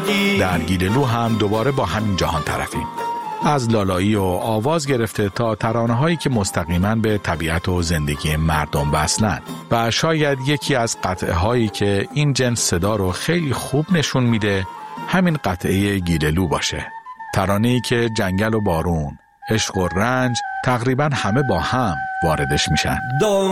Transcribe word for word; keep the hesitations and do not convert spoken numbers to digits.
در گیللو هم دوباره با همین جهان طرفیم. از لالایی و آواز گرفته تا ترانه‌هایی که مستقیما به طبیعت و زندگی مردم وصلن و شاید یکی از قطعه‌هایی که این جنس صدا رو خیلی خوب نشون میده همین قطعه گیللو باشه. ترانه‌ای که جنگل و بارون، عشق و رنج تقریبا همه با هم واردش میشن.